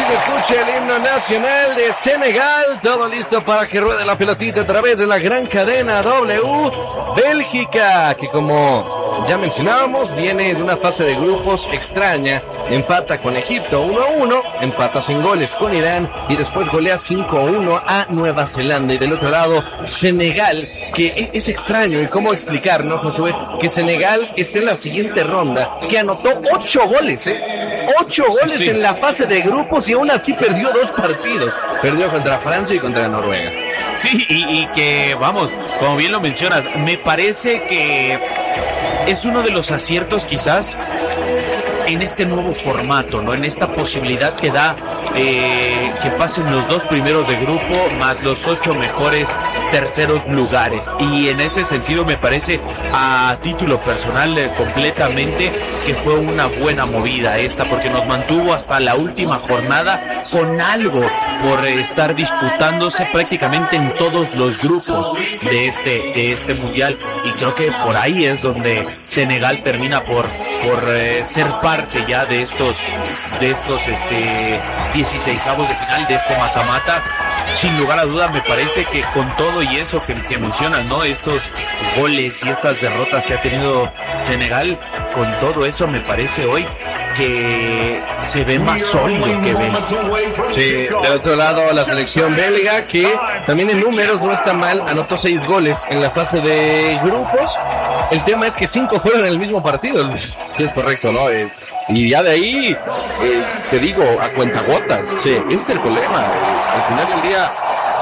que escuche el himno nacional de Senegal. Todo listo para que ruede la pelotita a través de la gran cadena W. Bélgica, que como ya mencionábamos, viene de una fase de grupos extraña. Empata con Egipto 1-1, empata sin goles con Irán y después golea 5-1 a Nueva Zelanda. Y del otro lado, Senegal, que es extraño. ¿Y cómo explicar, no, Josué? Que Senegal esté en la siguiente ronda, que anotó 8 goles, 8 goles en la fase de grupos y aún así perdió 2 partidos. Perdió contra Francia y contra Noruega. Sí, y que, vamos, como bien lo mencionas, me parece que es uno de los aciertos quizás en este nuevo formato, ¿no? En esta posibilidad que da que pasen los 2 primeros de grupo más los 8 mejores terceros lugares. Y en ese sentido me parece, a título personal, completamente que fue una buena movida esta, porque nos mantuvo hasta la última jornada con algo por estar disputándose prácticamente en todos los grupos de este mundial. Y creo que por ahí es donde Senegal termina por ser parte ya de estos 16avos de final, de este mata-mata. Sin lugar a duda, me parece que con todo y eso que mencionas, ¿no? Estos goles y estas derrotas que ha tenido Senegal, con todo eso me parece hoy que se ve más sólido que Bélgica. Sí, del otro lado la selección belga, que también en números no está mal, anotó 6 goles en la fase de grupos. El tema es que 5 fueron en el mismo partido, Luis. Sí, es correcto, ¿no? Y ya de ahí, te digo, a cuentagotas. Sí, ese es el problema. Al final del día,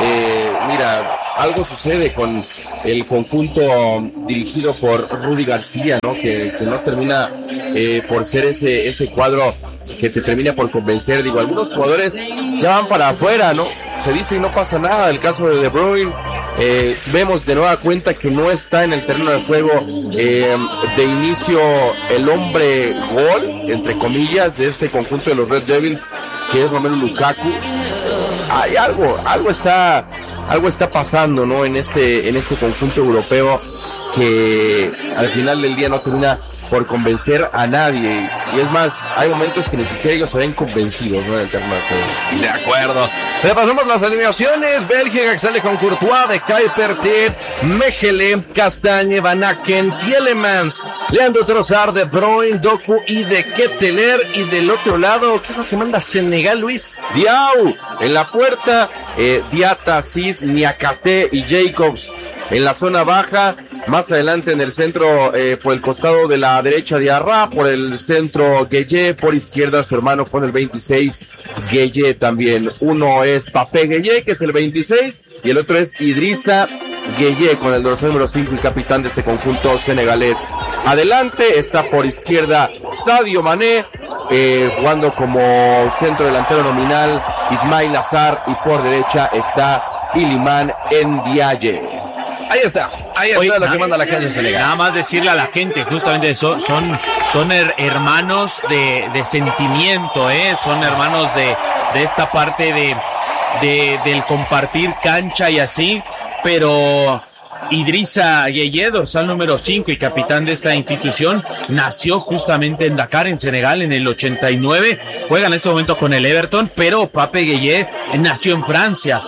mira, algo sucede con el conjunto dirigido por Rudy García, ¿no? Que no termina por ser ese cuadro que te termina por convencer. Digo, algunos jugadores ya van para afuera, ¿no? Se dice y no pasa nada. El caso de De Bruyne, vemos de nueva cuenta que no está en el terreno de juego de inicio el hombre gol, entre comillas, de este conjunto de los Red Devils, que es Romelu Lukaku. Hay algo está pasando, ¿no? En este conjunto europeo, que al final del día no termina por convencer a nadie. Y es más, hay momentos que ni siquiera ellos se ven convencidos, ¿no? En el terreno de juego. De acuerdo. Repasamos las alineaciones. Bélgica, que sale con Courtois, De Kuiper, Mechelen, Castagne, Van Aken, Tielemans, Leandro Trossard, De Bruyne, Doku y De Ketteler. Y del otro lado, ¿qué es lo que manda Senegal, Luis? Diaw en la puerta, Diata, Cis, Niakate y Jacobs en la zona baja. Más adelante en el centro, por el costado de la derecha, Diarra, por el centro Gueye, por izquierda su hermano con el 26, Gueye también. Uno es Papé Gueye, que es el 26, y el otro es Idrissa Gueye, con el dorsal número 5 y capitán de este conjunto senegalés. Adelante está por izquierda Sadio Mané, jugando como centro delantero nominal Ismail Azar, y por derecha está Iliman Ndiaye. Ahí está lo que manda la cancha de Senegal. Nada más decirle a la gente, justamente son hermanos de sentimiento, son hermanos de esta parte del compartir cancha y así, pero Idrissa Gueye, dorsal número 5 y capitán de esta institución, nació justamente en Dakar, en Senegal, en el 89, juega en este momento con el Everton, pero Pape Gueye nació en Francia,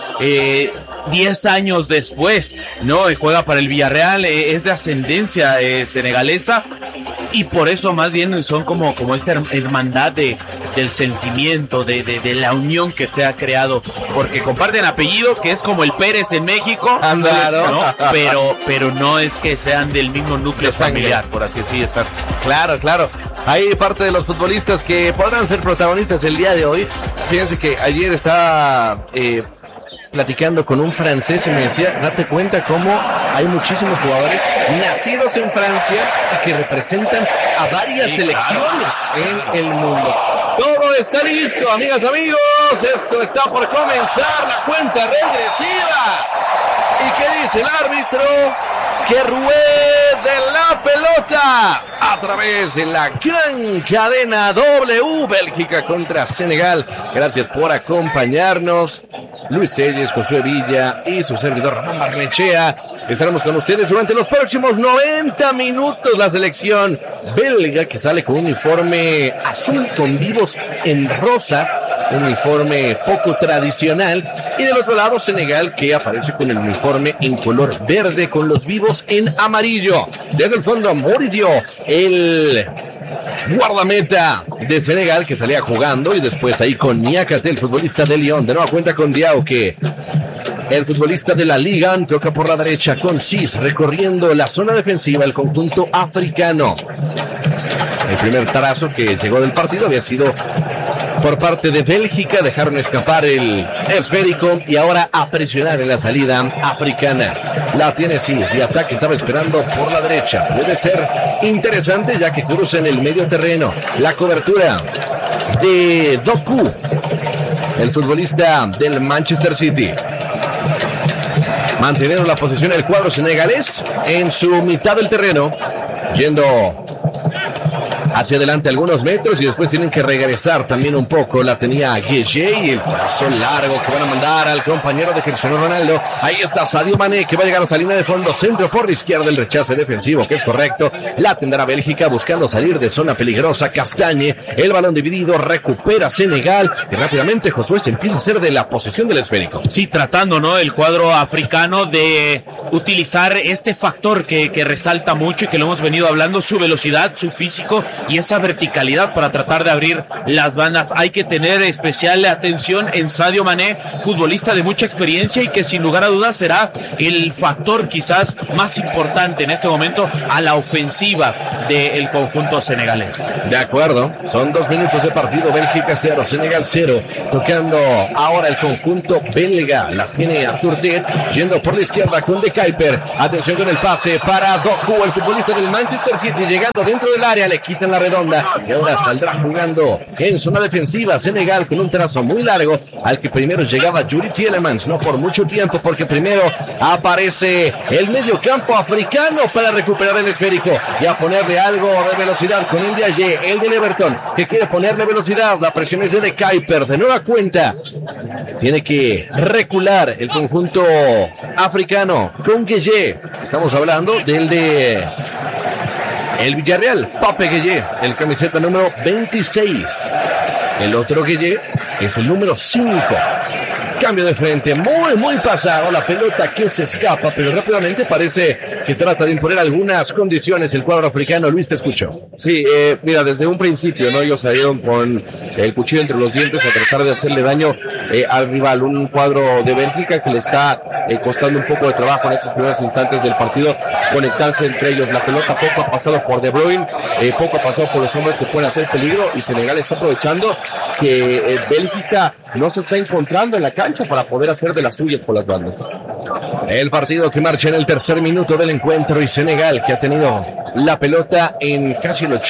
10 años después, ¿no? Juega para el Villarreal, es de ascendencia senegalesa, y por eso más bien son como esta hermandad del sentimiento, de la unión que se ha creado, porque comparten apellido, que es como el Pérez en México, claro, ¿no? Pero no es que sean del mismo núcleo familiar, por así decirlo. Claro. Hay parte de los futbolistas que podrán ser protagonistas el día de hoy. Fíjense que ayer estaba platicando con un francés y me decía, date cuenta cómo hay muchísimos jugadores nacidos en Francia y que representan a varias selecciones en el mundo. Todo está listo, amigas, amigos. Esto está por comenzar, la cuenta regresiva. ¿Y qué dice el árbitro? Que ruede la pelota a través de la gran cadena W. Bélgica contra Senegal. Gracias por acompañarnos. Luis Telles, Josué Villa y su servidor Ramón Barnechea. Estaremos con ustedes durante los próximos 90 minutos. La selección belga, que sale con un uniforme azul con vivos en rosa, un uniforme poco tradicional. Y del otro lado, Senegal, que aparece con el uniforme en color verde, con los vivos en amarillo. Desde el fondo, Moridio, el guardameta de Senegal, que salía jugando, y después ahí con Niakate, el futbolista de Lyon. De nueva cuenta con Diao, que el futbolista de la Liga toca por la derecha con Cis, recorriendo la zona defensiva, el conjunto africano. El primer trazo que llegó del partido había sido por parte de Bélgica, dejaron escapar el esférico y ahora a presionar en la salida africana. La tiene Cis, de ataque estaba esperando por la derecha. Puede ser interesante ya que cruza en el medio terreno. La cobertura de Doku, el futbolista del Manchester City. Manteniendo la posición el cuadro senegalés en su mitad del terreno, yendo hacia adelante algunos metros y después tienen que regresar también un poco. La tenía Gueye y el paso largo que van a mandar al compañero de Cristiano Ronaldo. Ahí está Sadio Mané, que va a llegar hasta la línea de fondo, centro por la izquierda, el rechace defensivo, que es correcto. La tendrá Bélgica buscando salir de zona peligrosa. Castañe, el balón dividido, recupera Senegal y rápidamente Josué se empieza a hacer de la posesión del esférico. Sí, tratando, ¿no?, el cuadro africano de utilizar este factor que resalta mucho y que lo hemos venido hablando, su velocidad, su físico y esa verticalidad para tratar de abrir las bandas. Hay que tener especial atención en Sadio Mané, futbolista de mucha experiencia y que sin lugar a dudas será el factor quizás más importante en este momento a la ofensiva del conjunto senegalés. De acuerdo, son 2 minutos de partido, Bélgica 0, Senegal 0, tocando ahora el conjunto belga, la tiene Arthur Tet, yendo por la izquierda con De Kuyper, atención con el pase para Doku, el futbolista del Manchester City, llegando dentro del área, le quitan la redonda y ahora saldrá jugando en zona defensiva Senegal con un trazo muy largo al que primero llegaba Yuri Tielemans, no por mucho tiempo porque primero aparece el mediocampo africano para recuperar el esférico y a ponerle algo de velocidad con el de Ayer, el del Everton, que quiere ponerle velocidad. La presión es de Kuyper, de nueva cuenta tiene que recular el conjunto africano con Gueye. Estamos hablando del de el Villarreal, Pape Gueye, el camiseta número 26. El otro Gueye es el número 5. Cambio de frente, muy pasado, la pelota que se escapa, pero rápidamente parece que trata de imponer algunas condiciones el cuadro africano. Luis, te escucho. Sí, mira, desde un principio, ¿no? Ellos salieron con el cuchillo entre los dientes a tratar de hacerle daño al rival. Un cuadro de Bélgica que le está costando un poco de trabajo en estos primeros instantes del partido conectarse entre ellos. La pelota poco ha pasado por De Bruyne, poco ha pasado por los hombres que pueden hacer peligro y Senegal está aprovechando que Bélgica no se está encontrando en la cancha para poder hacer de las suyas por las bandas. El partido que marcha en el tercer minuto del encuentro y Senegal que ha tenido la pelota en casi el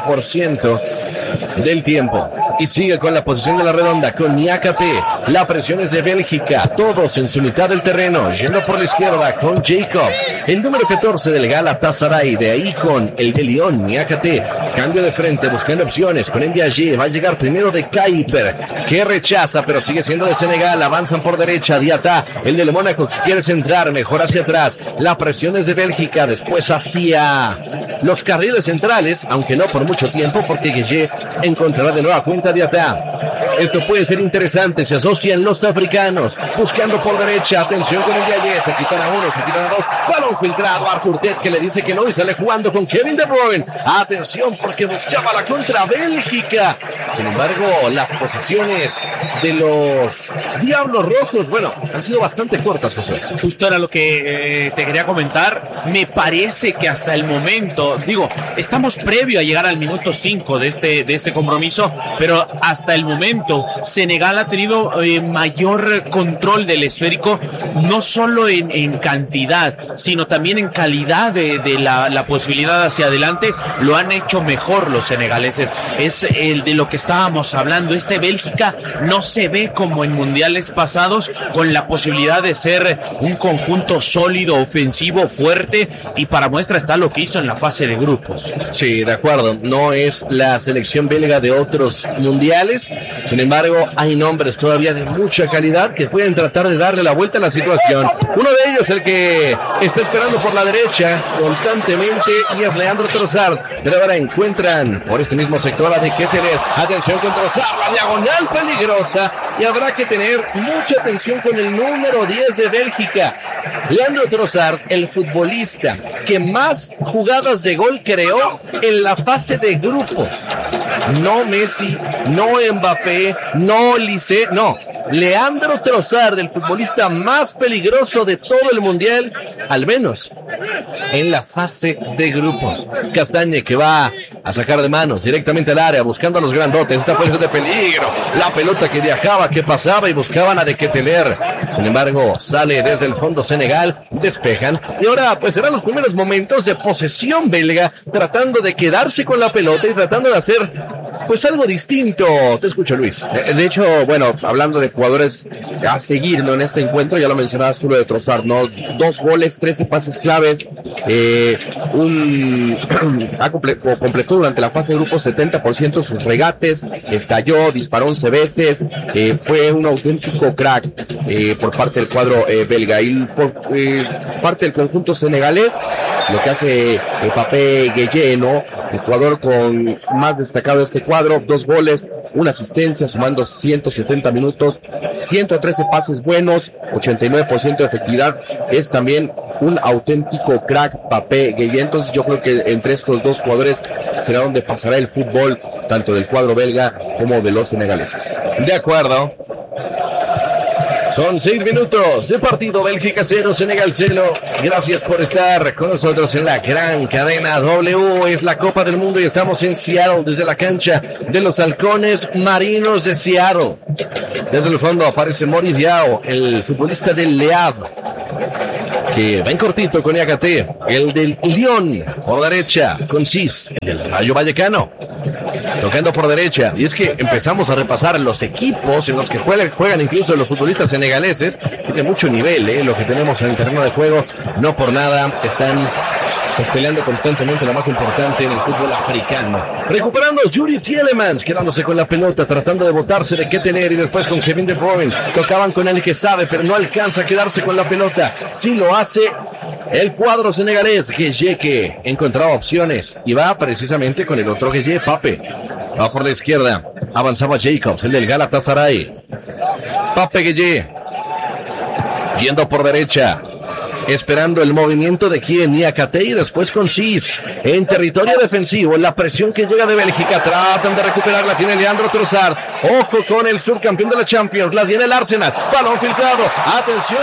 80% del tiempo y sigue con la posición de la redonda con Niakate. La presión es de Bélgica, todos en su mitad del terreno, yendo por la izquierda con Jacobs, el número 14 del Galatasaray, de ahí con el de Lyon, Niakate, cambio de frente, buscando opciones con el de Ayer, va a llegar primero de Kuyper, que rechaza, pero sigue siendo de Senegal, avanzan por derecha, Diata, el del Mónaco que quiere centrar, mejor hacia atrás, la presión es de Bélgica, después hacia los carriles centrales, aunque no por mucho tiempo, porque Gueye encontrará de nueva cuenta Diata. Esto puede ser interesante, se asocian los africanos, buscando por derecha, atención con el de Ayer, se quitan a uno, se quitan a dos, balón filtrado, Arthur Tet que le dice que no y sale jugando con Kevin De Bruyne, atención porque buscaba la contra Bélgica, sin embargo las posiciones de los Diablos Rojos, bueno, han sido bastante cortas, José. Justo era lo que te quería comentar, me parece que hasta el momento, digo, estamos previo a llegar al minuto 5 de este compromiso, pero hasta el momento Senegal ha tenido mayor control del esférico, no solo en cantidad, sino también en calidad de la posibilidad hacia adelante. Lo han hecho mejor los senegaleses, es el de lo que estábamos hablando. Bélgica no se ve como en mundiales pasados, con la posibilidad de ser un conjunto sólido, ofensivo, fuerte, y para muestra está lo que hizo en la fase de grupos. Sí, de acuerdo, no es la selección belga de otros mundiales. Sin embargo, hay nombres todavía de mucha calidad que pueden tratar de darle la vuelta a la situación. Uno de ellos, el que está esperando por la derecha constantemente, y es Leandro Trossard. Pero ahora encuentran por este mismo sector a De Ketelaere. Atención con Trossard, la diagonal peligrosa. Y habrá que tener mucha atención con el número 10 de Bélgica. Leandro Trossard, el futbolista que más jugadas de gol creó en la fase de grupos. No Messi, no Mbappé, no Olise, no. Leandro Trossard, el futbolista más peligroso de todo el mundial, al menos en la fase de grupos. Castagne que va a sacar de manos directamente al área, buscando a los grandotes. Esta fue de peligro. La pelota que viajaba, que pasaba y buscaban a De Ketelaere. Sin embargo, sale desde el fondo Senegal, despejan. Y ahora, pues serán los primeros momentos de posesión belga, tratando de quedarse con la pelota y tratando de hacer, pues algo distinto. Te escucho, Luis. De hecho, bueno, hablando de jugadores a seguir, ¿no? En este encuentro, ya lo mencionabas tú, lo de Trossard, ¿no? 2 goles, 13 pases claves, completó durante la fase de grupo 70% sus regates, estalló, disparó 11 veces, fue un auténtico crack por parte del cuadro belga. Y por parte del conjunto senegalés, lo que hace Papé Gueye, ¿no? El jugador con más destacado de este cuadro, 2 goles, 1 asistencia, sumando 170 minutos, 113 pases buenos, 89% de efectividad. Es también un auténtico crack Papé Gueye. Entonces yo creo que entre estos 2 jugadores será donde pasará el fútbol, tanto del cuadro belga como de los senegaleses. De acuerdo. Son 6 minutos de partido. Bélgica 0, Senegal 0. Gracias por estar con nosotros en la gran cadena W. Es la Copa del Mundo y estamos en Seattle, desde la cancha de los Halcones Marinos de Seattle. Desde el fondo aparece Mori Diao, el futbolista del Le Havre, que va en cortito con Niakate. El del Lyon por derecha con Cis, el del Rayo Vallecano, tocando por derecha. Y es que empezamos a repasar los equipos en los que juegan incluso los futbolistas senegaleses. Es de mucho nivel, lo que tenemos en el terreno de juego. No por nada están peleando constantemente lo más importante en el fútbol africano. Recuperando Yuri Tielemans, quedándose con la pelota, tratando de botarse de Ketelaere, y después con Kevin De Bruyne. Tocaban con el que sabe, pero no alcanza a quedarse con la pelota. Sí lo hace el cuadro senegalés. Gueye, que encontraba opciones y va precisamente con el otro Gueye, Pape. Va por la izquierda, avanzaba Jacobs, el del Galatasaray. Pape Gueye, yendo por derecha, esperando el movimiento de quien, Niakate, y después con Cis en territorio defensivo. La presión que llega de Bélgica, tratan de recuperarla, tiene Leandro Trossard. Ojo con el subcampeón de la Champions, la tiene el Arsenal, balón filtrado, atención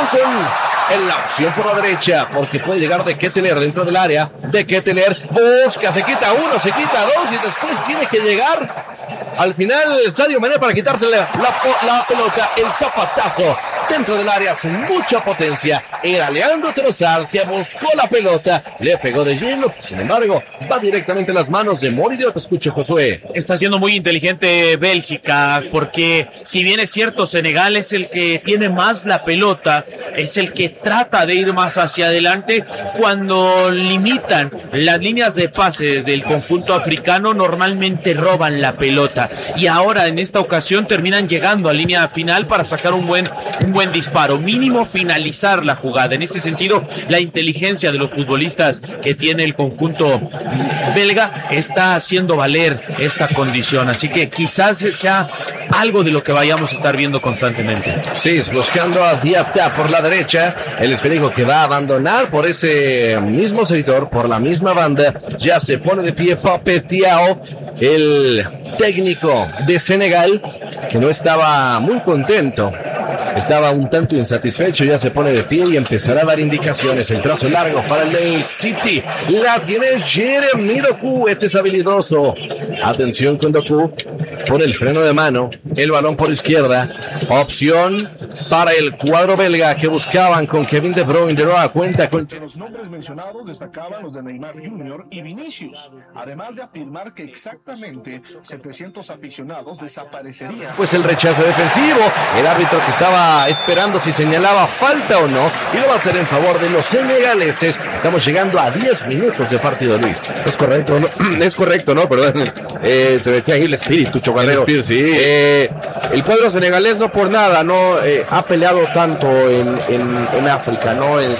con la opción por la derecha, porque puede llegar De Ketelaere dentro del área. De Ketelaere busca, se quita 1, se quita 2 y después tiene que llegar al final Sadio Mané para quitarse la pelota. El zapatazo dentro del área sin mucha potencia. Era Leandro Trossard que buscó la pelota, le pegó de lleno, sin embargo va directamente en las manos de Mori Diao. Te escucho, Josué. Está siendo muy inteligente Bélgica, porque si bien es cierto, Senegal es el que tiene más la pelota, es el que trata de ir más hacia adelante. Cuando limitan las líneas de pase del conjunto africano, normalmente roban la pelota, y ahora en esta ocasión terminan llegando a línea final para sacar un buen disparo, mínimo finalizar la jugada. En este sentido, la inteligencia de los futbolistas que tiene el conjunto belga está haciendo valer esta condición, así que quizás sea algo de lo que vayamos a estar viendo constantemente. Sí, buscando a Diatta por la derecha, el esférico que va a abandonar por ese mismo sector, por la misma banda. Ya se pone de pie Pape Thiaw, el técnico de Senegal, que no estaba muy contento, estaba un tanto insatisfecho. Ya se pone de pie y empezará a dar indicaciones. El trazo largo para el del City, la tiene Jeremy Doku, este es habilidoso. Atención con Doku, por el freno de mano, el balón por izquierda, opción para el cuadro belga que buscaban con Kevin De Bruyne. De nueva cuenta con los nombres mencionados destacaban los de Neymar Jr. y Vinicius, además de afirmar que exactamente 700 aficionados desaparecerían. Pues el rechazo defensivo, el árbitro que estaba esperando si señalaba falta o no, y lo va a hacer en favor de los senegaleses. Estamos llegando a 10 minutos de partido, Luis. Es correcto, ¿no? Perdón. Se metía ahí el espíritu, Chocarrero. Sí. El cuadro senegalés no por nada, no ha peleado tanto en África, no en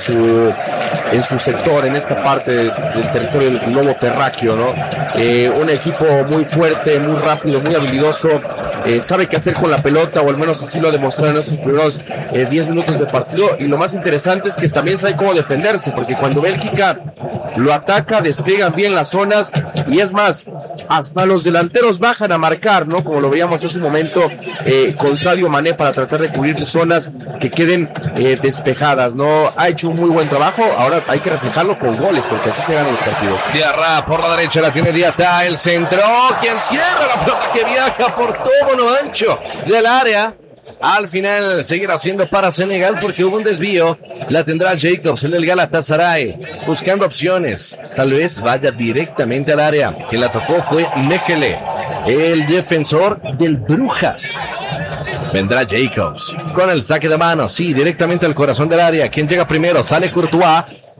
su sector, en esta parte del territorio del globo terráqueo, ¿no? Un equipo muy fuerte, muy rápido, muy habilidoso, sabe qué hacer con la pelota, o al menos así lo ha demostrado en estos primeros 10 minutos de partido. Y lo más interesante es que también sabe cómo defenderse, porque cuando Bélgica lo ataca, despliegan bien las zonas, y es más, hasta los delanteros bajan a marcar, ¿no? Como lo veíamos hace un momento con Sadio Mané, para tratar de cubrir zonas que queden despejadas, ¿no? Ha hecho un muy buen trabajo, ahora hay que reflejarlo con goles, porque así se ganan los partidos. Diarra por la derecha, la tiene Diata, el centro, quien cierra la pelota que viaja por todo lo ancho del área. Al final seguirá siendo para Senegal, porque hubo un desvío. La tendrá Jacobs, el del Galatasaray, buscando opciones. Tal vez vaya directamente al área. Quien la tocó fue Mechele, el defensor del Brujas. Vendrá Jacobs con el saque de mano, sí, directamente al corazón del área. Quien llega primero, sale Courtois.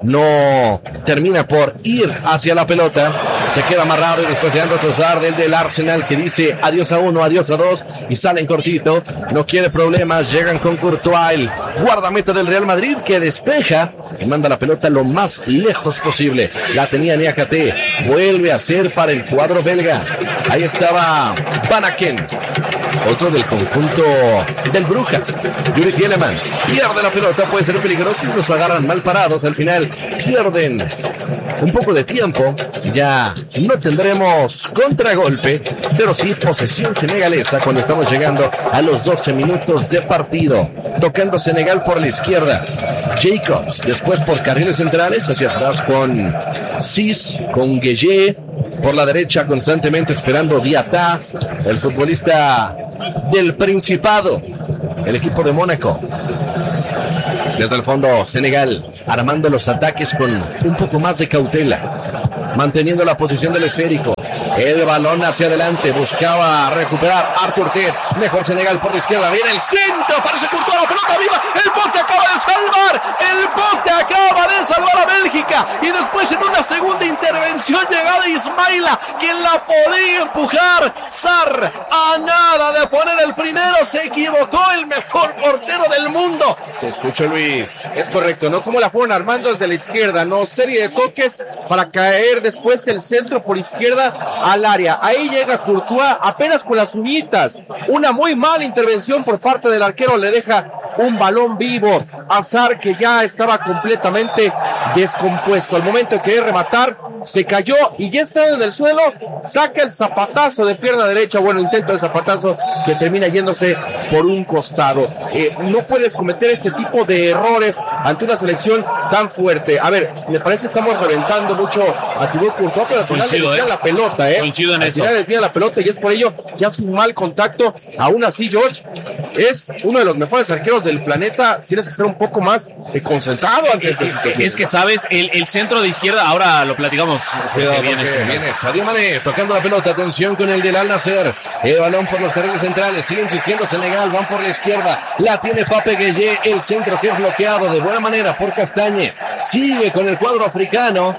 No termina por ir hacia la pelota, se queda amarrado, y después de Andro Trossard, del Arsenal, que dice adiós a uno, adiós a dos, y salen cortito, no quiere problemas. Llegan con Courtois, el guardameta del Real Madrid, que despeja y manda la pelota lo más lejos posible. La tenía Niakate, vuelve a ser para el cuadro belga. Ahí estaba Van Aken, otro del conjunto del Brujas. Yuri Tielemans pierde la pelota, puede ser peligroso, y los agarran mal parados. Al final pierden un poco de tiempo. Ya no tendremos contragolpe, pero sí posesión senegalesa cuando estamos llegando a los 12 minutos de partido. Tocando Senegal por la izquierda, Jacobs, después por carriles centrales, hacia atrás con Cis, con Gueye. Por la derecha constantemente esperando Diata, el futbolista del Principado, el equipo de Mónaco. Desde el fondo, Senegal armando los ataques con un poco más de cautela, manteniendo la posición del esférico. El balón hacia adelante, buscaba recuperar Arthur Ted. Mejor Senegal por la izquierda, viene el centro, parece Courtois, la pelota viva, el poste acaba de salvar, el poste acaba de salvar a Bélgica, y después en una segunda intervención llegada Ismaila, quien la podía empujar. Sarr, a nada de poner el primero, se equivocó el mejor portero del mundo. Te escucho, Luis. Es correcto, ¿no? Como la fueron armando desde la izquierda, ¿no? Serie de toques para caer después el centro por izquierda al área. Ahí llega Courtois apenas con las uñitas. Una muy mala intervención por parte del arquero, le deja un balón vivo a Sarr, que ya estaba completamente descompuesto. Al momento de querer rematar, se cayó y ya está en el suelo. Saca el zapatazo de pierna derecha, bueno, intento de zapatazo que termina yéndose por un costado. No puedes cometer este tipo de errores ante una selección tan fuerte. A ver, me parece que estamos reventando mucho a Thibaut Courtois, pero al final le desvía la pelota, Coincido en al eso. final desvía la pelota, y es por ello que hace un mal contacto. Aún así, George es uno de los mejores arqueros del planeta. Tienes que estar un poco más concentrado ante esta situación. Es que sabes, el centro de izquierda, ahora lo platicamos. Cuidado, viene Sadio Mané tocando la pelota, atención con el del Al Nassr, el balón por los carriles centrales, sigue insistiendo Senegal, van por la izquierda, la tiene Pape Gueye, el centro que es bloqueado de buena manera por Castañe, sigue con el cuadro africano,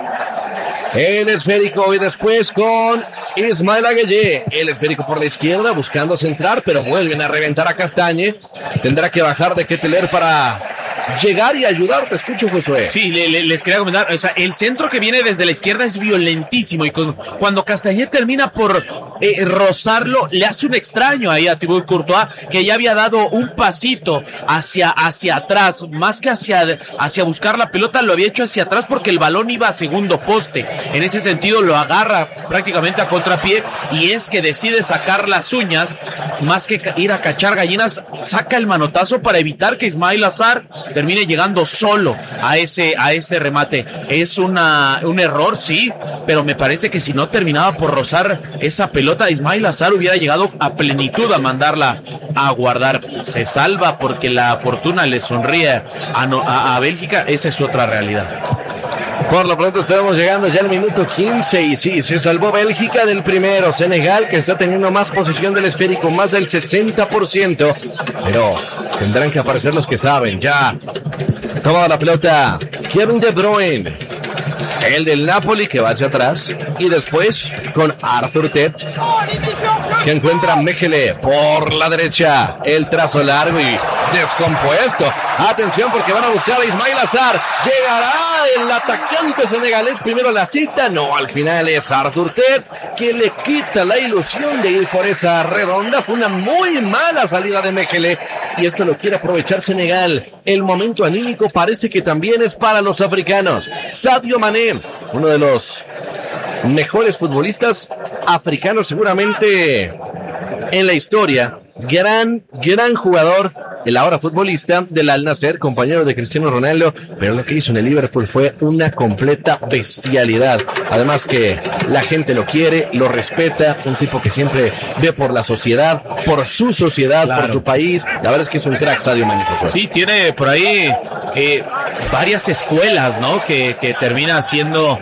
el esférico, y después con Ismaila Gueye, el esférico por la izquierda buscando centrar, pero vuelven a reventar a Castañe. Tendrá que bajar de Ketteler para llegar y ayudar. Te escucho, Josué. Sí, les quería comentar, o sea, el centro que viene desde la izquierda es violentísimo, y cuando Castañé termina por rozarlo, le hace un extraño ahí a Thibaut Courtois, que ya había dado un pasito hacia atrás, más que hacia buscar la pelota, lo había hecho hacia atrás porque el balón iba a segundo poste. En ese sentido lo agarra prácticamente a contrapié, y es que decide sacar las uñas, más que ir a cachar gallinas, saca el manotazo para evitar que Ismaila Sarr termine llegando solo a ese remate. Es un error, sí, pero me parece que si no terminaba por rozar esa pelota, Ismaila Sarr hubiera llegado a plenitud a mandarla a guardar. Se salva porque la fortuna le sonríe a Bélgica. Esa es otra realidad. Por lo pronto estamos llegando ya al minuto 15, y sí, se salvó Bélgica del primero. Senegal, que está teniendo más posesión del esférico, más del 60%, pero tendrán que aparecer los que saben. Ya tomaba la pelota Kevin De Bruyne, el del Napoli que va hacia atrás, y después con Arthur Ted, que encuentra Mechele por la derecha, el trazo largo y descompuesto. Atención porque van a buscar a Ismail Azar. Llegará el atacante senegalés primero a la cita. No, al final es Arthur Ted que le quita la ilusión de ir por esa redonda. Fue una muy mala salida de Mechele y esto lo quiere aprovechar Senegal. El momento anímico parece que también es para los africanos. Sadio Mané, uno de los mejores futbolistas africanos seguramente en la historia. Gran jugador, el ahora futbolista del Al Nassr, compañero de Cristiano Ronaldo, pero lo que hizo en el Liverpool fue una completa bestialidad. Además que la gente lo quiere, lo respeta, un tipo que siempre ve por la sociedad, por su sociedad, claro, por su país. La verdad es que es un crack, Sadio Mané. Sí, tiene por ahí varias escuelas, ¿no? Que termina siendo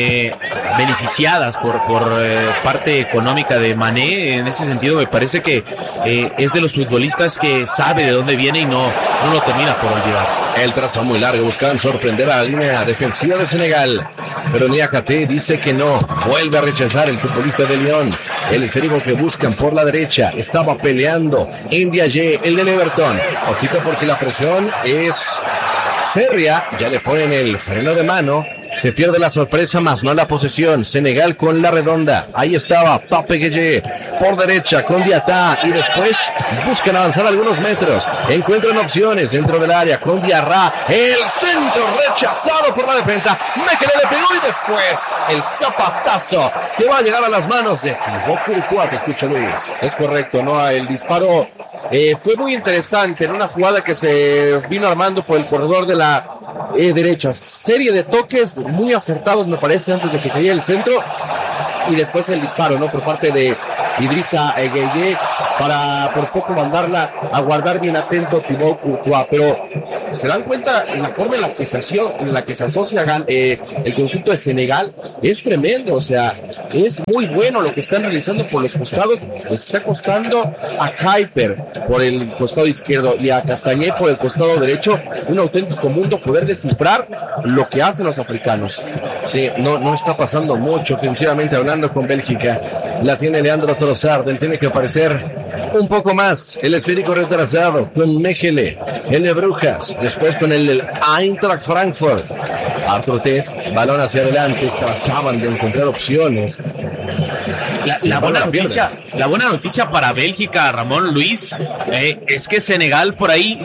beneficiadas por parte económica de Mané. En ese sentido me parece que es de los futbolistas que sabe de dónde viene y no lo termina por olvidar. El trazo muy largo, buscan sorprender a la línea defensiva de Senegal, pero Niakate dice que no, vuelve a rechazar el futbolista de Lyon. El esférico que buscan por la derecha, estaba peleando Ndiaye, el del Everton. Ojito porque la presión es férrea, ya le ponen el freno de mano. Se pierde la sorpresa, más no la posesión. Senegal con la redonda. Ahí estaba Pape Gueye por derecha con Diatá. Y después buscan avanzar algunos metros. Encuentran opciones dentro del área con Diarra. El centro rechazado por la defensa. Mechele le pegó y después el zapatazo que va a llegar a las manos de Thibaut Courtois. Te escucha, Luis. Es correcto, ¿no? El disparo fue muy interesante en una jugada que se vino armando por el corredor de la derecha. Serie de toques muy acertados, me parece, antes de que cayera el centro. Y después el disparo, ¿no? Por parte de Idrissa Gueye para por poco mandarla a guardar bien atento Thibaut Courtois. Pero se dan cuenta la forma en la que se asocia el conjunto de Senegal es tremendo. O sea, es muy bueno lo que están realizando por los costados. Les está costando a Kuiper por el costado izquierdo y a Castañé por el costado derecho un auténtico mundo poder descifrar lo que hacen los africanos. Sí, no está pasando mucho ofensivamente hablando con Bélgica. La tiene Leandro Trossard, él tiene que aparecer un poco más. El esférico retrasado con Mechele, el de Brujas, después con el del Eintracht Frankfurt. Arthur Ted, balón hacia adelante, trataban de encontrar opciones. La buena noticia para Bélgica, Ramón, Luis, es que Senegal por ahí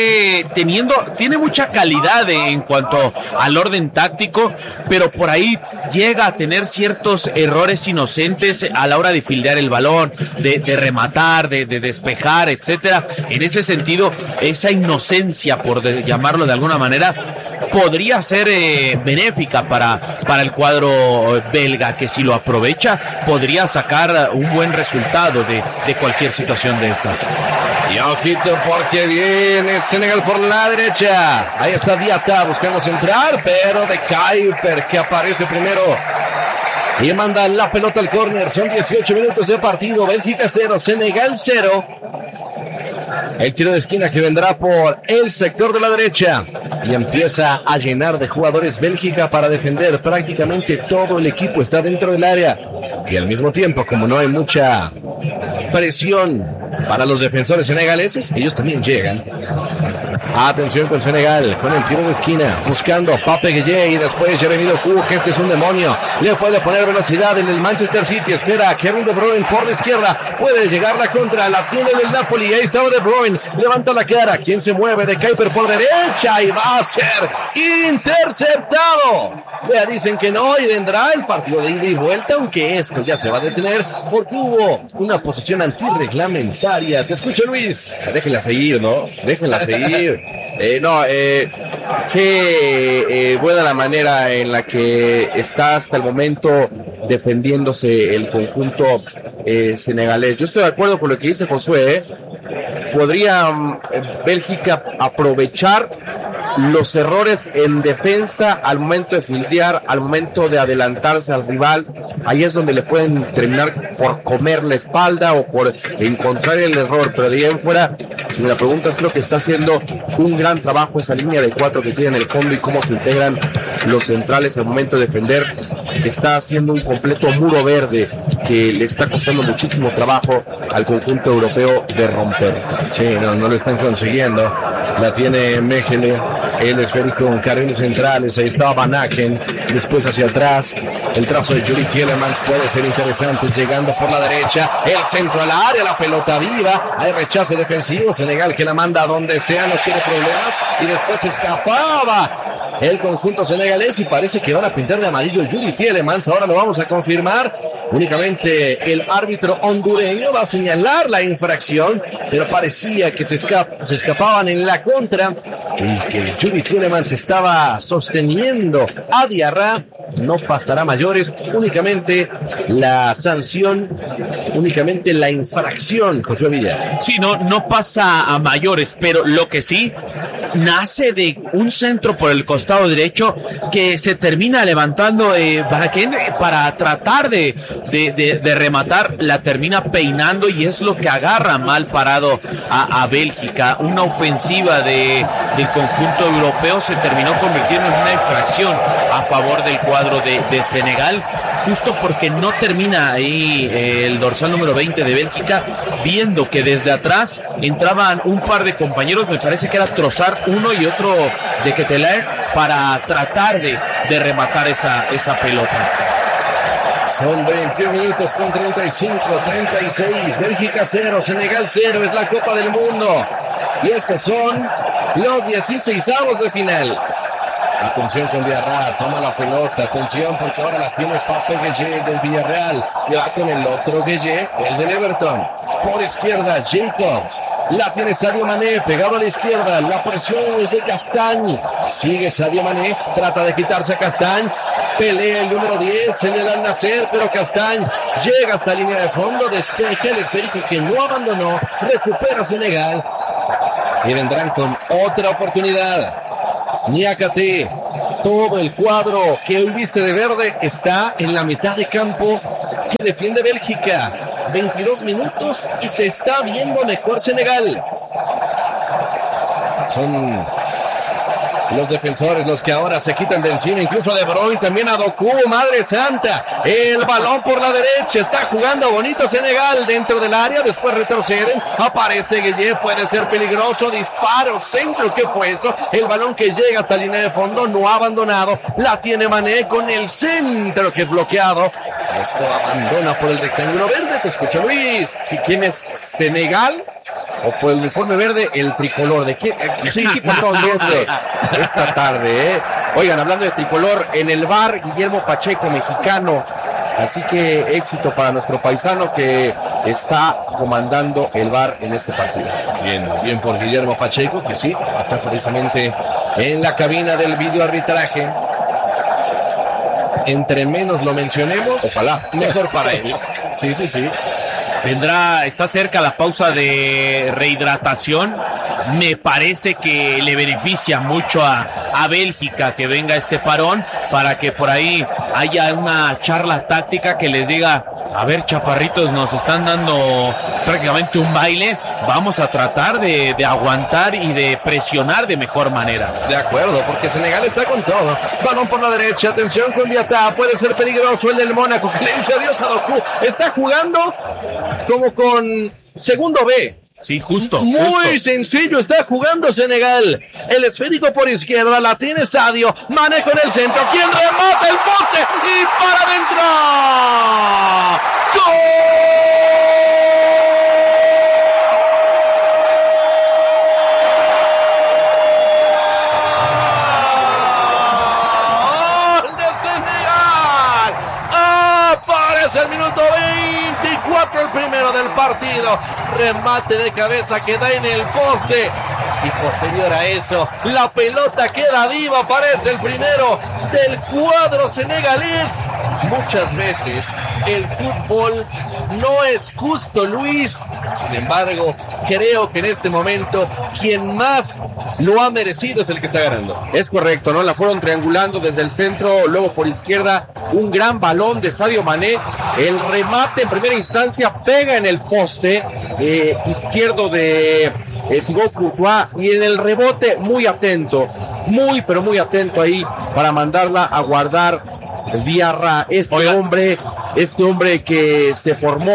tiene mucha calidad en cuanto al orden táctico, pero por ahí llega a tener ciertos errores inocentes a la hora de fildear el balón, de rematar, de despejar, etcétera. En ese sentido, esa inocencia, por llamarlo de alguna manera, podría ser benéfica para el cuadro belga, que si lo aprovecha podría sacar un buen resultado de cualquier situación de estas. Y ojito porque viene Senegal por la derecha. Ahí está Diatá buscando centrar, pero de Kuiper que aparece primero y manda la pelota al córner. Son 18 minutos de partido. Bélgica 0, Senegal 0. El tiro de esquina que vendrá por el sector de la derecha y empieza a llenar de jugadores Bélgica para defender. Prácticamente todo el equipo está dentro del área y al mismo tiempo, como no hay mucha presión para los defensores senegaleses, ellos también llegan. Atención con Senegal, con el tiro de esquina, buscando Pape Gueye y después Jeremy Doku, que este es un demonio, le puede poner velocidad en el Manchester City, espera a Kevin De Bruyne por la izquierda, puede llegar la contra, la tiene del Napoli, ahí estaba De Bruyne, levanta la cara, quien se mueve de Kuiper por derecha y va a ser interceptado. Ya dicen que no y vendrá el partido de ida y vuelta, aunque esto ya se va a detener porque hubo una posición antirreglamentaria. Te escucho, Luis. Déjenla seguir, ¿no? Déjenla seguir. Qué buena la manera en la que está hasta el momento defendiéndose el conjunto senegalés. Yo estoy de acuerdo con lo que dice Josué. Podría Bélgica aprovechar los errores en defensa al momento de fildear, al momento de adelantarse al rival. Ahí es donde le pueden terminar por comer la espalda o por encontrar el error, pero de ahí en fuera, si me la preguntas, creo que está haciendo un gran trabajo esa línea de 4 que tiene en el fondo y cómo se integran los centrales al momento de defender. Está haciendo un completo muro verde que le está costando muchísimo trabajo al conjunto europeo de romper. Sí, no lo están consiguiendo. La tiene Mechelen, el esférico con carriles centrales. Ahí estaba Van Aken, después hacia atrás. El trazo de Yuri Tielemans puede ser interesante, llegando por la derecha. El centro al área, la pelota viva. Hay rechace defensivo. Senegal que la manda a donde sea, no tiene problemas. Y después escapaba el conjunto senegalés y parece que van a pintar de amarillo Yuri Tielemans. Ahora lo vamos a confirmar. Únicamente el árbitro hondureño va a señalar la infracción, pero parecía que se escapaban en la contra y que Yuri Tielemans estaba sosteniendo a Diarra. No pasará mayores, únicamente la sanción, únicamente la infracción, Josué Villar. Sí, no pasa a mayores, pero lo que sí nace de un centro por el costado derecho que se termina levantando para tratar de rematar, la termina peinando y es lo que agarra mal parado a Bélgica. Una ofensiva del conjunto europeo se terminó convirtiendo en una infracción a favor del cuadro de Senegal, justo porque no termina ahí el dorsal número 20 de Bélgica, viendo que desde atrás entraban un par de compañeros, me parece que era Trossard uno y otro de Ketelaere, para tratar de rematar esa pelota. Son 21 minutos con 35, 36, Bélgica 0, Senegal 0, es la Copa del Mundo. Y estos son los 16avos de final. Atención con Diarra, toma la pelota, atención porque ahora la tiene Pape Gueye del Villarreal. Y va con el otro Gueye, el del Everton. Por izquierda, Jacobs. La tiene Sadio Mané, pegado a la izquierda. La presión es de Castagne. Sigue Sadio Mané, trata de quitarse a Castagne. Pelea el número 10, señala al Nasser, pero Castagne llega hasta línea de fondo, despeja el esférico que no abandonó, recupera Senegal. Y vendrán con otra oportunidad. Niakate, todo el cuadro que hoy viste de verde está en la mitad de campo que defiende Bélgica. 22 minutos y se está viendo mejor Senegal. Son los defensores los que ahora se quitan de encima, incluso De Bruyne, también a Doku, madre santa, el balón por la derecha, está jugando bonito Senegal dentro del área, después retroceden, aparece Gueye, puede ser peligroso, disparo, centro, ¿qué fue eso? El balón que llega hasta la línea de fondo, no ha abandonado, la tiene Mané con el centro que es bloqueado, esto abandona por el rectángulo verde, te escucho Luis. ¿Quién es Senegal? O por el uniforme verde, el tricolor. ¿De quién? Sí, equipo esta tarde, Oigan, hablando de tricolor, en el bar, Guillermo Pacheco, mexicano. Así que éxito para nuestro paisano que está comandando el bar en este partido. Bien por Guillermo Pacheco, que sí, está precisamente en la cabina del videoarbitraje. Entre menos lo mencionemos, ojalá, mejor para él. Sí. Está cerca la pausa de rehidratación. Me parece que le beneficia mucho a Bélgica que venga este parón para que por ahí haya una charla táctica que les diga: a ver, chaparritos, nos están dando prácticamente un baile, vamos a tratar de aguantar y de presionar de mejor manera. De acuerdo, porque Senegal está con todo. Balón por la derecha, atención con Diata, puede ser peligroso el del Mónaco, que le dice adiós a Doku. Está jugando como con segundo B. Sí, justo. Muy sencillo, está jugando Senegal. El esférico por izquierda, la tiene Sadio. Mané con el centro, quien remata el poste y para adentro. ¡Gol! ¡De Senegal! Aparece el minuto 24, el primero del partido. Remate de cabeza que da en el poste y posterior a eso la pelota queda viva, aparece el primero del cuadro senegalés. Muchas veces el fútbol no es justo, Luis. Sin embargo, creo que en este momento quien más lo ha merecido es el que está ganando. Es correcto, ¿no? La fueron triangulando desde el centro, luego por izquierda, un gran balón de Sadio Mané. El remate en primera instancia pega en el poste izquierdo de Thibaut Courtois y en el rebote muy atento muy, pero muy atento ahí para mandarla a guardar Diarra, este hombre que se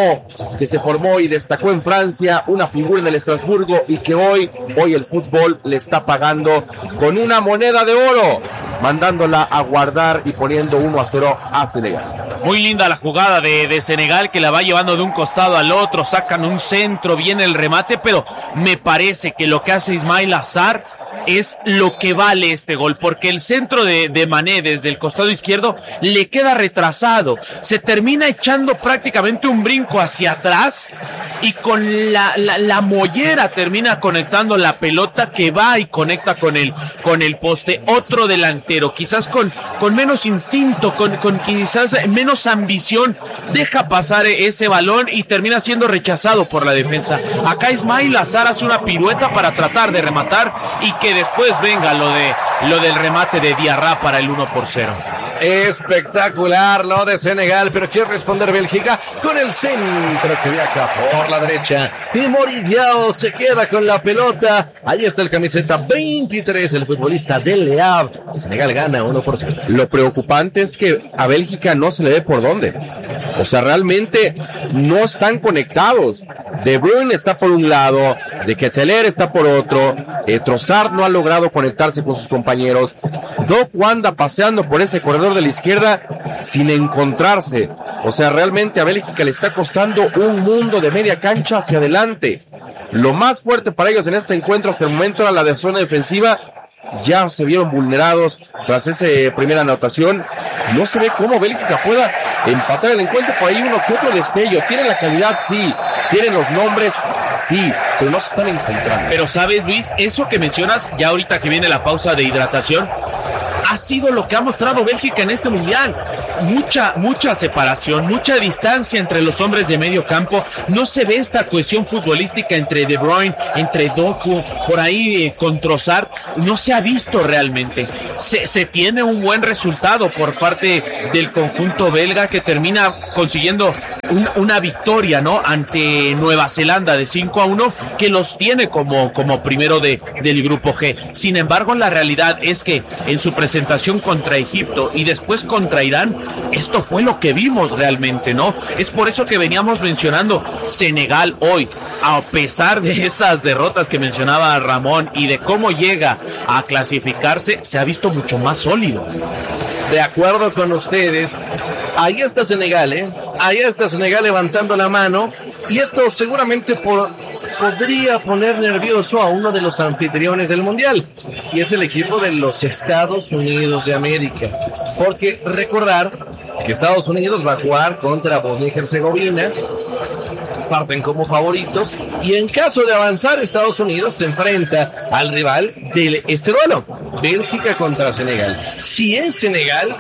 formó y destacó en Francia, una figura en el Estrasburgo y que hoy el fútbol le está pagando con una moneda de oro, mandándola a guardar y poniendo 1-0 a Senegal. Muy linda la jugada de Senegal, que la va llevando de un costado al otro, sacan un centro, viene el remate, pero me parece que lo que hace Ismail Assar es lo que vale este gol, porque el centro de Mané desde el costado izquierdo le queda retrasado, se termina echando prácticamente un brinco hacia atrás y con la mollera termina conectando la pelota que va y conecta con el poste. Otro delantero, quizás con menos instinto, con quizás menos ambición, deja pasar ese balón y termina siendo rechazado por la defensa. Acá Ismail Assar hace una pirueta para tratar de rematar y que después venga lo del remate de Diarra para el 1-0. Espectacular lo de Senegal, pero quiere responder Bélgica con el centro que viaja por la derecha. Y Moridiao se queda con la pelota. Ahí está el camiseta 23, el futbolista del Le Havre. Senegal gana 1-0. Lo preocupante es que a Bélgica no se le ve por dónde. O sea, realmente no están conectados. De Bruyne está por un lado, De Ketelaere está por otro. Trossard no ha logrado conectarse con sus compañeros. Doku anda paseando por ese corredor de la izquierda sin encontrarse. O sea, realmente a Bélgica le está costando un mundo de media cancha hacia adelante. Lo más fuerte para ellos en este encuentro hasta el momento era la de zona defensiva. Ya se vieron vulnerados tras esa primera anotación. No se ve cómo Bélgica pueda empatar el encuentro. Por ahí uno que otro destello. Tienen la calidad, sí. Tienen los nombres, sí. Pero no se están encontrando. Pero sabes, Luis, eso que mencionas, ya ahorita que viene la pausa de hidratación, ha sido lo que ha mostrado Bélgica en este mundial. Mucha separación, mucha distancia entre los hombres de medio campo. No se ve esta cohesión futbolística entre De Bruyne, entre Doku, por ahí con Trossard. No se ha visto realmente. Se tiene un buen resultado por parte del conjunto belga, que termina consiguiendo una victoria, ¿no?, ante Nueva Zelanda de 5-1, que los tiene como primero del grupo G. Sin embargo, la realidad es que en su presentación contra Egipto y después contra Irán, esto fue lo que vimos realmente, ¿no? Es por eso que veníamos mencionando Senegal hoy, a pesar de esas derrotas que mencionaba Ramón y de cómo llega a clasificarse, se ha visto mucho más sólido. De acuerdo con ustedes, ahí está Senegal, ahí está Senegal levantando la mano, y esto seguramente podría poner nervioso a uno de los anfitriones del Mundial, y es el equipo de los Estados Unidos de América, porque recordar que Estados Unidos va a jugar contra Bosnia y Herzegovina, parten como favoritos, y en caso de avanzar, Estados Unidos se enfrenta al rival de este duelo, Bélgica contra Senegal. Si es Senegal,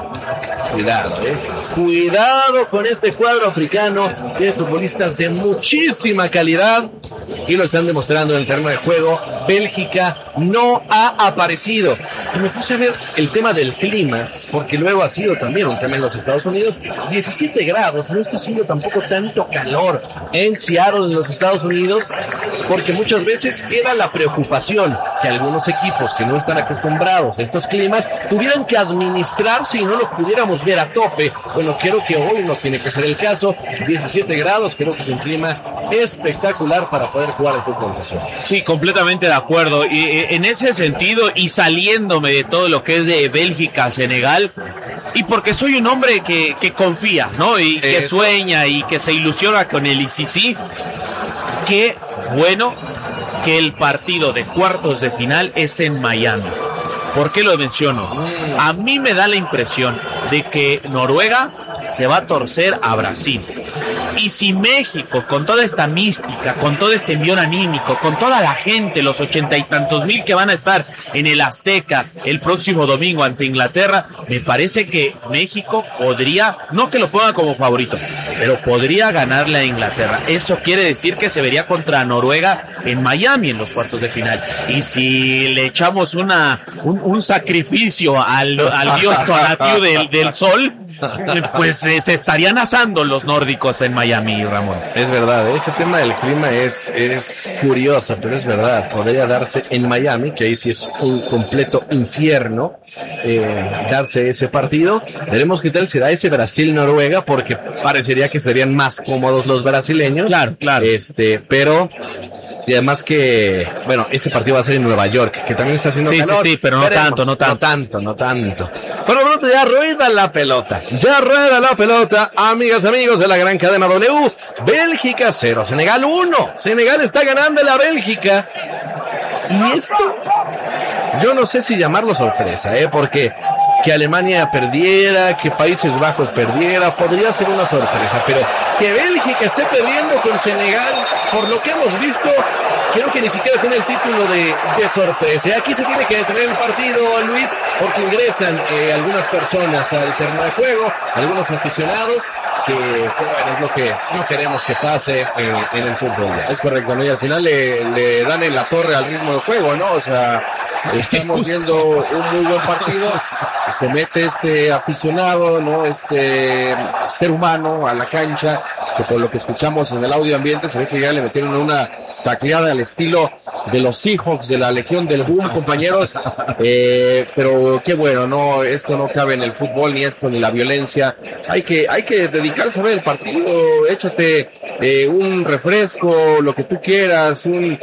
cuidado con este cuadro africano. Tiene futbolistas de muchísima calidad y lo están demostrando en el terreno de juego. Bélgica no ha aparecido. Y me puse a ver el tema del clima, porque luego ha sido también un tema en los Estados Unidos. 17 grados, no está haciendo tampoco tanto calor en Seattle, en los Estados Unidos, porque muchas veces era la preocupación que algunos equipos que no están acostumbrados a estos climas tuvieran que administrarse y no los pudiéramos ver a tope. Bueno, creo que hoy no tiene que ser el caso. 17 grados, creo que es un clima espectacular para poder jugar el fútbol. Sí, completamente de acuerdo. Y en ese sentido, y saliéndome de todo lo que es de Bélgica, Senegal, y porque soy un hombre que confía, ¿no? Y que sueña y que se ilusiona con el ICC, qué bueno que el partido de cuartos de final es en Miami. ¿Por qué lo menciono? A mí me da la impresión de que Noruega se va a torcer a Brasil. Y si México, con toda esta mística, con todo este envión anímico, con toda la gente, los 80 y tantos mil que van a estar en el Azteca el próximo domingo ante Inglaterra, me parece que México podría, no que lo ponga como favorito, pero podría ganarle a Inglaterra. Eso quiere decir que se vería contra Noruega en Miami en los cuartos de final. Y si le echamos un sacrificio al dios Tonatiuh del sol, pues se estarían asando los nórdicos en Miami, Ramón. Es verdad, ese tema del clima es curioso, pero es verdad. Podría darse en Miami, que ahí sí es un completo infierno, darse ese partido. Veremos qué tal será ese Brasil-Noruega, porque parecería que serían más cómodos los brasileños. Claro. Pero... Y además que, bueno, ese partido va a ser en Nueva York, que también está haciendo calor. Sí, pero no tanto. No tanto. Bueno, pronto ya rueda la pelota. Amigas, amigos de la gran cadena W. Bélgica 0, Senegal 1. Senegal está ganando a la Bélgica. Y esto, yo no sé si llamarlo sorpresa, porque que Alemania perdiera, que Países Bajos perdiera, podría ser una sorpresa, pero que Bélgica esté perdiendo con Senegal, por lo que hemos visto, creo que ni siquiera tiene el título de sorpresa. Aquí se tiene que detener el partido, Luis, porque ingresan algunas personas al terreno de juego, algunos aficionados, que bueno, es lo que no queremos que pase en el fútbol. Es correcto, ¿no? Y al final le dan en la torre al ritmo de juego, ¿no? O sea, estamos viendo un muy buen partido, se mete este aficionado, ¿no? Este ser humano a la cancha, que por lo que escuchamos en el audio ambiente se ve que ya le metieron una tacleada al estilo de los Seahawks de la Legión del Boom, compañeros, pero qué bueno, no, esto no cabe en el fútbol, ni esto, ni la violencia. Hay que dedicarse a ver el partido, échate un refresco, lo que tú quieras, una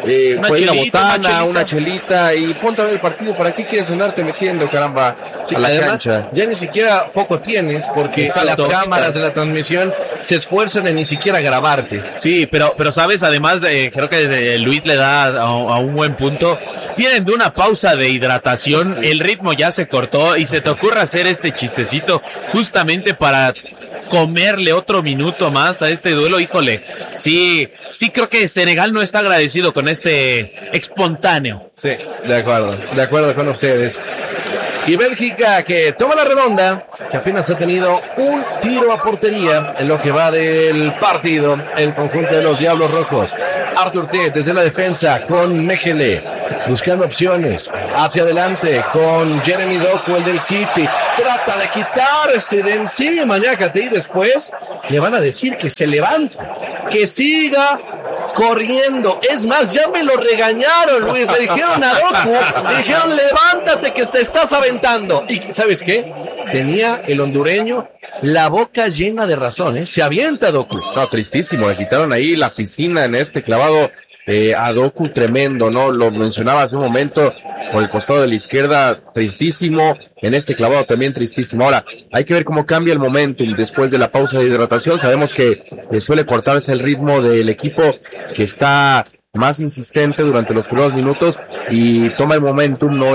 botana, una chelita, y ponte a ver el partido. ¿Para qué quieres andarte metiendo, caramba, a la cancha? Ya ni siquiera foco tienes, porque las cámaras de la transmisión se esfuerzan en ni siquiera grabarte. Sí, pero sabes, además, creo que Luis le da a un buen punto. Vienen de una pausa de hidratación, el ritmo ya se cortó y se te ocurre hacer este chistecito justamente para comerle otro minuto más a este duelo. Híjole, sí creo que Senegal no está agradecido con este espontáneo. Sí, de acuerdo con ustedes. Y Bélgica, que toma la redonda, que apenas ha tenido un tiro a portería en lo que va del partido, el conjunto de los Diablos Rojos. Arthur Ted desde la defensa con Mechele, buscando opciones hacia adelante con Jeremy Doku, el del City. Trata de quitarse de encima Ñacate, y después le van a decir que se levanta, que siga corriendo. Es más, ya me lo regañaron, Luis. Le dijeron a Doku, le dijeron, levántate que te estás aventando. Y ¿sabes qué? Tenía el hondureño la boca llena de razón, se avienta Doku. No, tristísimo, le quitaron ahí la piscina en este clavado a Doku, tremendo, ¿no? Lo mencionaba hace un momento, por el costado de la izquierda, tristísimo, en este clavado también tristísimo. Ahora, hay que ver cómo cambia el momentum después de la pausa de hidratación. Sabemos que suele cortarse el ritmo del equipo, que está más insistente durante los primeros minutos y toma el momentum, ¿no?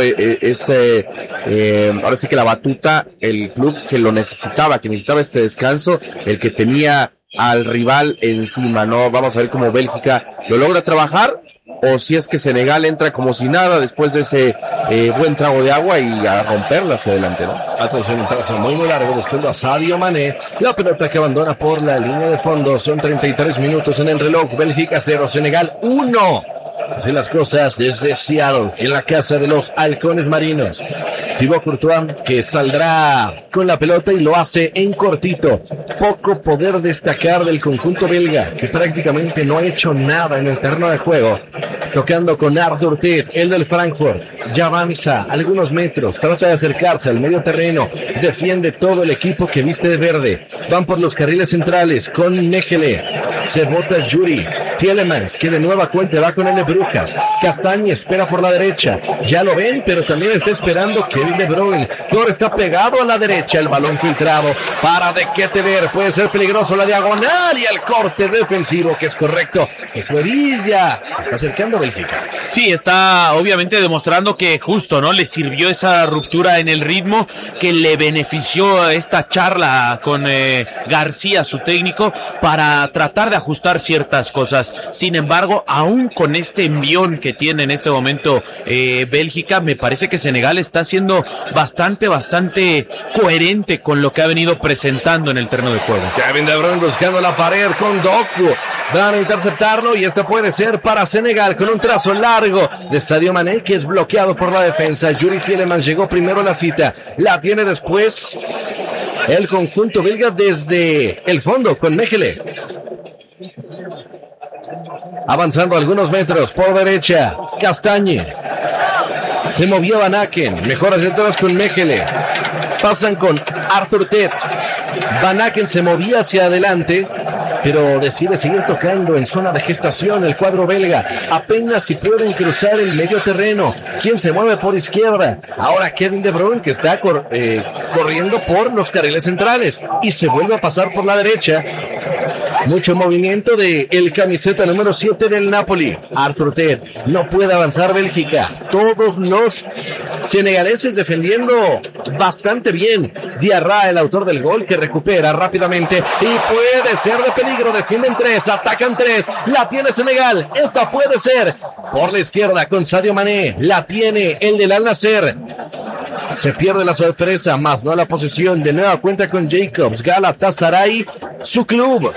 Ahora sí que la batuta, el club que lo necesitaba, este descanso, el que tenía al rival encima, ¿no? Vamos a ver cómo Bélgica lo logra trabajar, o si es que Senegal entra como si nada después de ese buen trago de agua y a romperla hacia adelante, ¿no? Atención, un trazo muy largo buscando a Sadio Mané. La pelota que abandona por la línea de fondo. Son 33 minutos en el reloj. Bélgica 0, Senegal 1. Así las cosas desde Seattle, en la casa de los halcones marinos. Thibaut Courtois, que saldrá con la pelota y lo hace en cortito. Poco poder destacar del conjunto belga, que prácticamente no ha hecho nada en el terreno de juego. Tocando con Arthur Ted, el del Frankfurt. Ya avanza algunos metros, trata de acercarse al medio terreno. Defiende todo el equipo que viste de verde. Van por los carriles centrales con Mechele. Se bota Yuri. Tielemans, que de nueva cuenta va con el de Brujas. Castañe espera por la derecha. Ya lo ven, pero también está esperando Kevin De Bruyne, que ahora está pegado a la derecha. El balón filtrado para De Ketelaere. Puede ser peligroso la diagonal y el corte defensivo, que es correcto. Es Verilla. Está acercando a Bélgica. Sí, está obviamente demostrando que justo, ¿no? Le sirvió esa ruptura en el ritmo, que le benefició esta charla con García, su técnico, para tratar de ajustar ciertas cosas. Sin embargo, aún con este envión que tiene en este momento Bélgica, me parece que Senegal está siendo bastante coherente con lo que ha venido presentando en el terreno de juego. Kevin De Bruyne buscando la pared con Doku. Van a interceptarlo y esta puede ser para Senegal con un trazo largo de Sadio Mané, que es bloqueado por la defensa. Yuri Tielemans llegó primero a la cita. La tiene después el conjunto belga desde el fondo con Mechele. Avanzando algunos metros por derecha, Castañe. Se movió Van Aken, mejoras detrás con Mechele. Pasan con Arthur Tet. Van Aken se movía hacia adelante, pero decide seguir tocando en zona de gestación el cuadro belga. Apenas si pueden cruzar el medio terreno. ¿Quién se mueve por izquierda? Ahora Kevin De Bruyne, que está corriendo por los carriles centrales y se vuelve a pasar por la derecha. Mucho movimiento de el camiseta número 7 del Napoli, Arthur Tet. No puede avanzar Bélgica. Todos los senegaleses defendiendo bastante bien. Diarra, el autor del gol, que recupera rápidamente y puede ser de peligro. Defienden 3, atacan 3. La tiene Senegal. Esta puede ser por la izquierda con Sadio Mané. La tiene el del Al Nassr. Se pierde la sorpresa, más no la posesión. De nueva cuenta con Jacobs. Galatasaray, su club.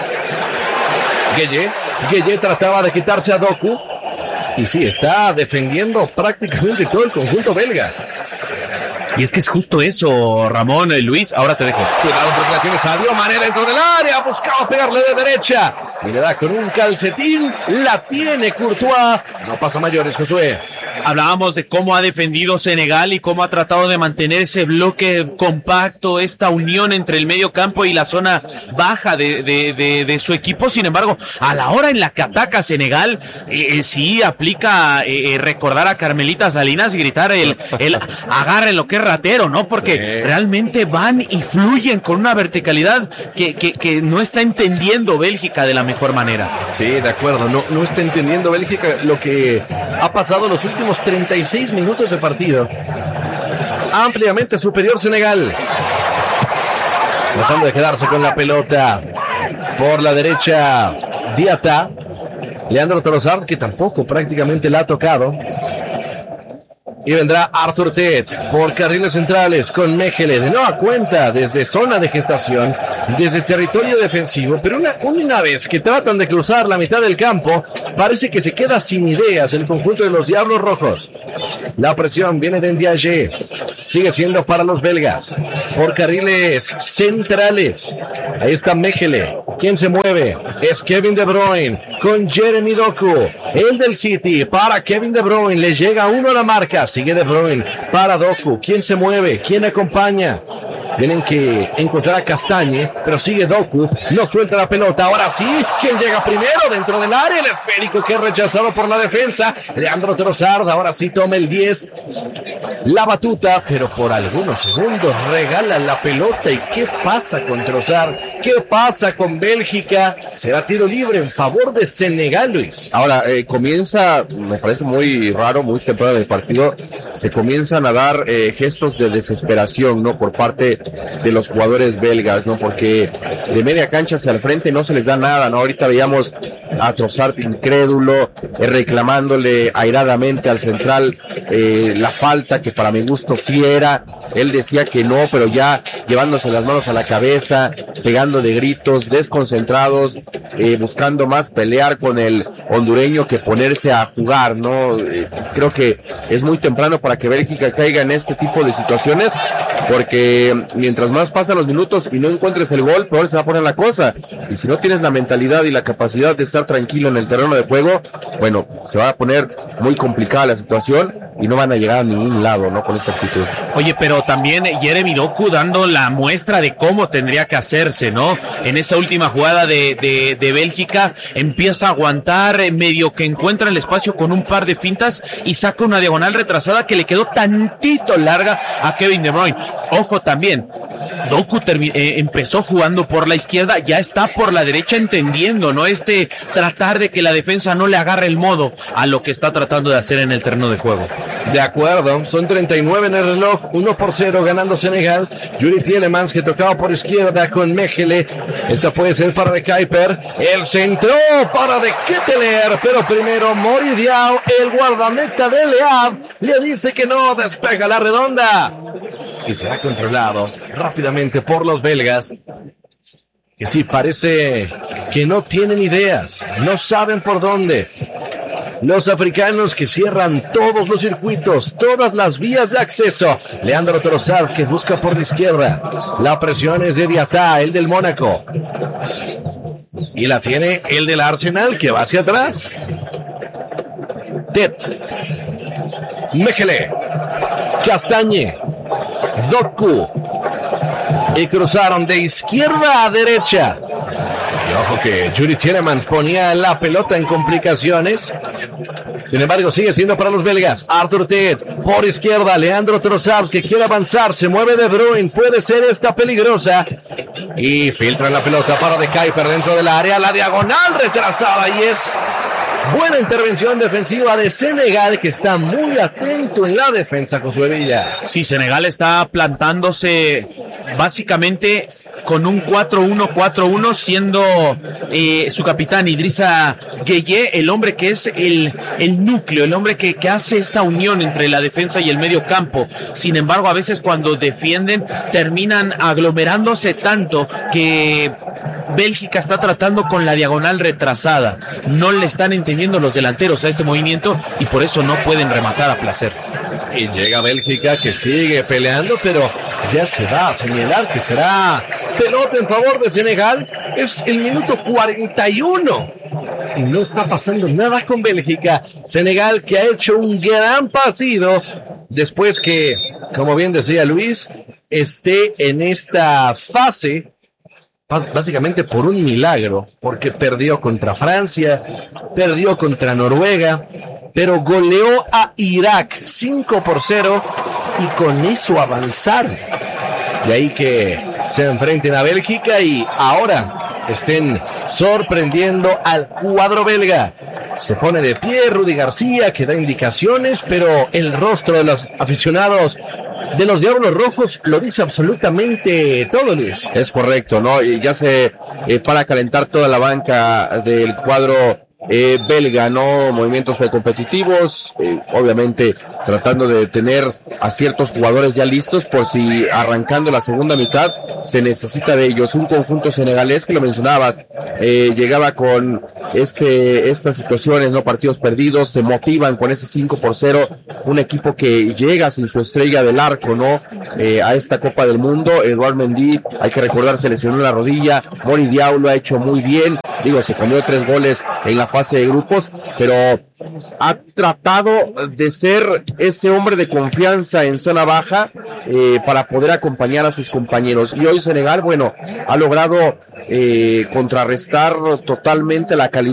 Gueye trataba de quitarse a Doku. Y sí, está defendiendo prácticamente todo el conjunto belga. Y es que es justo eso, Ramón, Luis. Ahora te dejo. Cuidado porque la tiene Sadio Mané dentro del área. Buscaba pegarle de derecha. Y le da con un calcetín. La tiene Courtois. No pasa mayores, Josué. Hablábamos de cómo ha defendido Senegal y cómo ha tratado de mantener ese bloque compacto, esta unión entre el medio campo y la zona baja de su equipo. Sin embargo, a la hora en la que ataca Senegal, sí aplica recordar a Carmelita Salinas y gritar el agarren lo que es ratero, ¿no? Porque realmente van y fluyen con una verticalidad que no está entendiendo Bélgica de la mejor manera. Sí, de acuerdo, no está entendiendo Bélgica lo que ha pasado los últimos 36 minutos de partido. Ampliamente superior Senegal. Tratando de quedarse con la pelota. Por la derecha, Diata. Leandro Trossard, que tampoco prácticamente la ha tocado. Y vendrá Arthur Tet por carriles centrales con Mechele. De nueva cuenta desde zona de gestación, desde territorio defensivo. Pero una vez que tratan de cruzar la mitad del campo, parece que se queda sin ideas el conjunto de los Diablos Rojos. La presión viene de Ndiaye. Sigue siendo para los belgas. Por carriles centrales. Ahí está Mechele. ¿Quién se mueve? Es Kevin De Bruyne con Jeremy Doku. El del City para Kevin De Bruyne. Le llega uno a la marca. Sigue De Bruyne para Doku. ¿Quién se mueve? ¿Quién acompaña? Tienen que encontrar a Castañe, pero sigue Doku, no suelta la pelota. Ahora sí, ¿quién llega primero dentro del área? El esférico que es rechazado por la defensa. Leandro Trossard, ahora sí toma el 10. La batuta, pero por algunos segundos regala la pelota. ¿Y qué pasa con Trossard? ¿Qué pasa con Bélgica? Será tiro libre en favor de Senegal, Luis. Ahora, comienza, me parece muy raro, muy temprano del partido, se comienzan a dar gestos de desesperación, ¿no? Por parte de los jugadores belgas, ¿no? Porque de media cancha hacia el frente no se les da nada, ¿no? Ahorita veíamos a Trossard incrédulo, reclamándole airadamente al central la falta, que para mi gusto sí era. Él decía que no, pero ya llevándose las manos a la cabeza, pegando de gritos, desconcentrados, buscando más pelear con el hondureño que ponerse a jugar, ¿no? Creo que es muy temprano para que Bélgica caiga en este tipo de situaciones, porque mientras más pasan los minutos y no encuentres el gol, peor se va a poner la cosa. Y si no tienes la mentalidad y la capacidad de estar tranquilo en el terreno de juego, bueno, se va a poner muy complicada la situación y no van a llegar a ningún lado, ¿no? Con esta actitud. Oye, pero también Jeremy Doku dando la muestra de cómo tendría que hacerse, ¿no? En esa última jugada de Bélgica, empieza a aguantar, medio que encuentra el espacio con un par de fintas y saca una diagonal retrasada que le quedó tantito larga a Kevin De Bruyne. Ojo también, Doku empezó jugando por la izquierda, ya está por la derecha entendiendo, ¿no? Tratar de que la defensa no le agarre el modo a lo que está tratando de hacer en el terreno de juego. De acuerdo, son 39 en el reloj, 1-0 ganando Senegal. Yuri Tielemans, que tocaba por izquierda con Mechele. Esta puede ser para De Kuiper. El centro para De Ketteler, pero primero Mori Diaw, el guardameta de Le Havre, le dice que no, despega la redonda. Y será controlado rápidamente por los belgas, que sí, parece que no tienen ideas, no saben por dónde. Los africanos que cierran todos los circuitos, todas las vías de acceso. Leandro Trossard que busca por la izquierda. La presión es de Diatá, el del Mónaco. Y la tiene el del Arsenal que va hacia atrás. Tet. Mekele. Castañe. Doku. Y cruzaron de izquierda a derecha. Y ojo que Yuri Tielemans ponía la pelota en complicaciones. Sin embargo, sigue siendo para los belgas. Arthur Tet por izquierda. Leandro Trossard que quiere avanzar. Se mueve De Bruyne. Puede ser esta peligrosa. Y filtra la pelota para De Kuyper dentro del área. La diagonal retrasada. Y es buena intervención defensiva de Senegal, que está muy atento en la defensa, Josué Villa. Sí, Senegal está plantándose básicamente con un 4-1-4-1, siendo su capitán Idrissa Gueye el hombre que es el núcleo, el hombre que hace esta unión entre la defensa y el medio campo. Sin embargo, a veces cuando defienden terminan aglomerándose tanto que Bélgica está tratando con la diagonal retrasada. No le están entendiendo los delanteros a este movimiento y por eso no pueden rematar a placer. Y llega Bélgica que sigue peleando, pero ya se va a señalar que será pelota en favor de Senegal. Es el minuto 41 y no está pasando nada con Bélgica. Senegal que ha hecho un gran partido después que, como bien decía Luis, esté en esta fase básicamente por un milagro, porque perdió contra Francia, perdió contra Noruega, pero goleó a Irak 5-0 y con eso avanzaron. De ahí que se enfrenten a Bélgica y ahora estén sorprendiendo al cuadro belga. Se pone de pie Rudy García, que da indicaciones, pero el rostro de los aficionados de los Diablos Rojos lo dice absolutamente todo, Luis. Es correcto, ¿no? Y ya se para calentar toda la banca del cuadro belga, ¿no? Movimientos competitivos, obviamente tratando de tener a ciertos jugadores ya listos por si arrancando la segunda mitad se necesita de ellos. Un conjunto senegalés que lo mencionabas, llegaba con estas situaciones, ¿no? Partidos perdidos, se motivan con ese 5-0, un equipo que llega sin su estrella del arco, ¿no? A esta Copa del Mundo. Eduard Mendy, hay que recordar, se lesionó la rodilla. Mori Diaw lo ha hecho muy bien, se comió 3 goles en la fase de grupos, pero ha tratado de ser ese hombre de confianza en zona baja para poder acompañar a sus compañeros. Y hoy Senegal, ha logrado contrarrestar totalmente la calidad